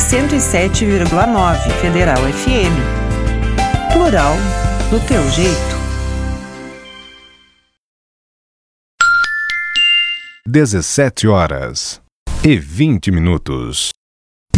107,9 Federal FM. Plural do teu jeito. 17h20.